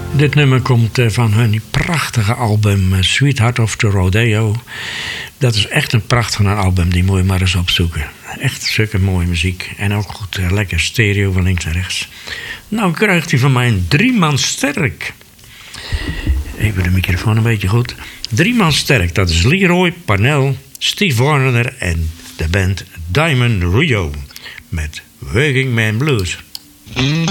Dit nummer komt van hun prachtige album Sweetheart of the Rodeo. Dat is echt een prachtig album, die moet je maar eens opzoeken. Echt zulke mooie muziek. En ook goed, lekker stereo van links en rechts. Nou krijgt hij van mij een 3-man sterk. Even de microfoon een beetje goed. 3-man sterk, dat is Leroy, Parnell, Steve Warner en de band Diamond Rio. Met Working Man Blues.